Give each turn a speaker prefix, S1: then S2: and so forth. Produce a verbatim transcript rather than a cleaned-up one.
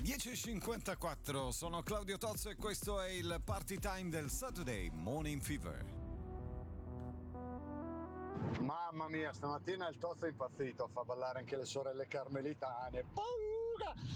S1: dieci e cinquantaquattro, sono Claudio Tozzo e questo è il Party Time del Saturday Morning Fever.
S2: Mamma mia, stamattina il Tozzo è impazzito, fa ballare anche le sorelle carmelitane. Paura!